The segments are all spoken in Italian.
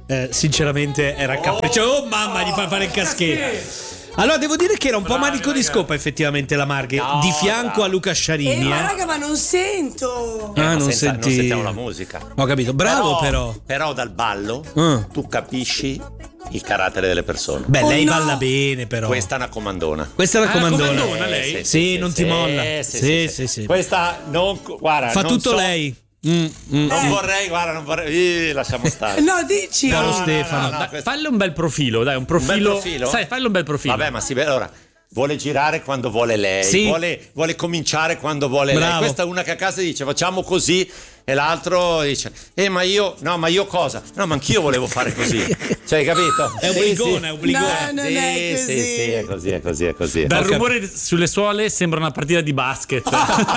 sinceramente era capriccio. Oh mamma, gli fa fare il caschetto. Allora devo dire che era un po' manico di scopa effettivamente la Marghe, di fianco a Luca Sciarini. Ma raga, ma non sento. Non sentiamo la musica. Ho capito, bravo però. Però dal ballo tu capisci il carattere delle persone. Beh, lei balla bene però. Questa è una comandona. Questa è una comandona. comandona lei? Sì, non ti molla. Sì. Questa non, guarda, fa non tutto so, lei. Non vorrei, lasciamo stare. No, dici. Caro Stefano. Dai, fallo un bel profilo, dai, un profilo. Sai, fallo un bel profilo. Vabbè, ma allora vuole girare quando vuole lei, sì. vuole cominciare quando vuole Bravo. lei. Questa è una che a casa dice facciamo così e l'altro dice ma io cosa? No, ma anch'io volevo fare così. Cioè, hai capito? È obbligona, è obbligona. No, non è così. Sì, è così. Dal rumore sulle suole sembra una partita di basket.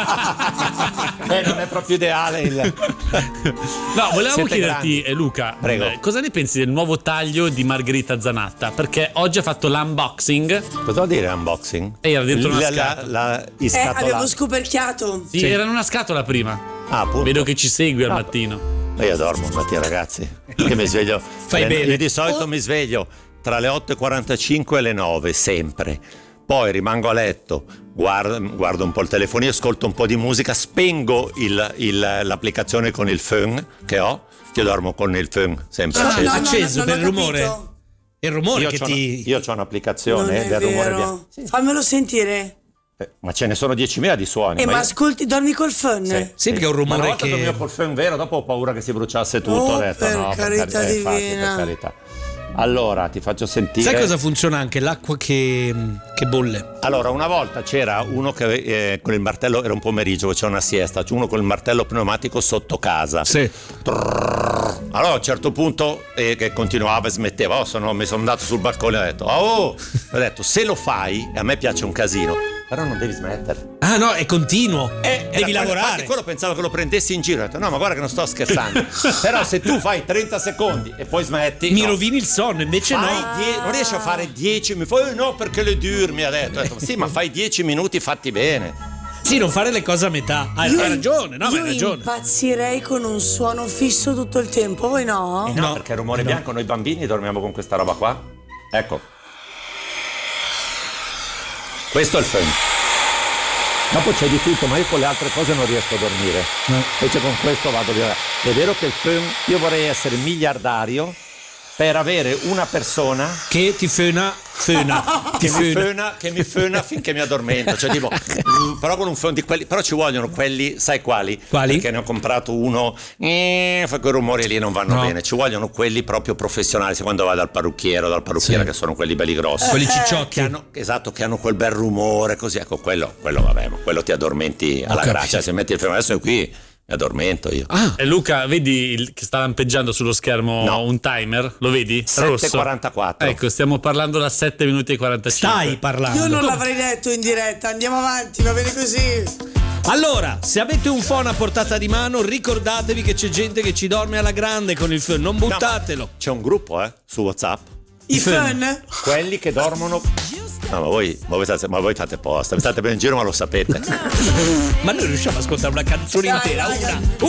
Non è proprio ideale il... No, volevamo Siete chiederti, grandi. Luca, Prego. cosa ne pensi del nuovo taglio di Margherita Zanatta? Perché oggi ha fatto l'unboxing. Cosa vuol dire unboxing? E era dentro una scatola. Abbiamo scoperchiato. Sì, era in una scatola prima. Appunto. Vedo che ci segui al mattino. Io dormo mattina, ragazzi. Che mi sveglio. Fai bene. Io di solito mi sveglio tra le 8:45 e le 9, sempre. Poi rimango a letto, guardo un po' il telefonino, ascolto un po' di musica, spengo l'applicazione con il phone che ho. Io dormo con il phone sempre acceso. Acceso per il rumore. Capito. È il rumore che ti... Io ho un'applicazione Non è del rumore vero. Sì. Fammelo sentire. Ma ce ne sono 10.000 di suoni. Ma ascolti, dormi col phone? Sì, perché è un Ma una rumore volta che... dormivo col phone vero, dopo ho paura che si bruciasse tutto. Oh, Ho detto per no, carità infatti, divina. per carità. Allora, ti faccio sentire. Sai cosa funziona anche? L'acqua che bolle. Allora, una volta c'era uno che con il martello, era un pomeriggio, faceva una siesta, c'è uno con il martello pneumatico sotto casa. Sì. Allora a un certo punto che continuava e smetteva, mi sono andato sul balcone e ho detto se lo fai, e a me piace un casino, però non devi smettere. Ah no, è continuo. Devi lavorare. Infatti quello pensavo che lo prendessi in giro, ho detto no, ma guarda che non sto scherzando. Però se tu fai 30 secondi e poi smetti, Mi rovini il sonno, invece no. non riesci a fare 10 minuti. Poi no, perché le dur mi ha detto. Ho detto sì, ma fai 10 minuti fatti bene. Sì, non fare le cose a metà. Hai ragione, no, ma hai Io ragione. impazzirei con un suono fisso tutto il tempo, voi no? No, perché il rumore bianco, noi bambini dormiamo con questa roba qua. Ecco. Questo è il film. Dopo c'è di tutto, ma io con le altre cose non riesco a dormire. Invece con questo vado via. È vero che il film, io vorrei essere miliardario per avere una persona Che ti fena. che mi fena finché mi addormento. Cioè tipo, però con un phone di quelli, però ci vogliono quelli, sai quali? Quali? Perché ne ho comprato uno, fa quei rumori lì non vanno No. bene. Ci vogliono quelli proprio professionali, se quando vai dal parrucchiere o dal parrucchiere, Sì. che sono quelli belli grossi. Quelli cicciotti. che hanno quel bel rumore così. Ecco, quello vabbè, ma quello ti addormenti alla capito. grazia. Se metti il freno adesso qui mi addormento io. E Luca, vedi che sta lampeggiando sullo schermo No. un timer? Lo vedi? Rosso. 7:44. Ecco, stiamo parlando da 7 minuti e 45. Stai parlando. Io non l'avrei detto in diretta, andiamo avanti, va bene così. Allora, se avete un phone a portata di mano, ricordatevi che c'è gente che ci dorme alla grande con il phone, non buttatelo. C'è un gruppo su WhatsApp. I fun? Quelli che dormono. No, ma voi fate posta, mi state prendendo in giro, ma lo sapete. Ma noi riusciamo ad ascoltare una canzone Dai, intera, dai, una